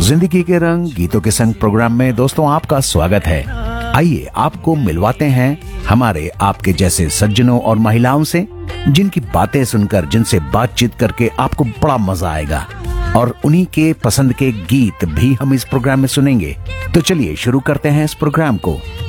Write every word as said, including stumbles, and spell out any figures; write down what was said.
जिंदगी के रंग गीतों के संग प्रोग्राम में दोस्तों आपका स्वागत है। आइए आपको मिलवाते हैं हमारे आपके जैसे सज्जनों और महिलाओं से, जिनकी बातें सुनकर, जिनसे बातचीत करके आपको बड़ा मजा आएगा और उन्हीं के पसंद के गीत भी हम इस प्रोग्राम में सुनेंगे। तो चलिए शुरू करते हैं इस प्रोग्राम को।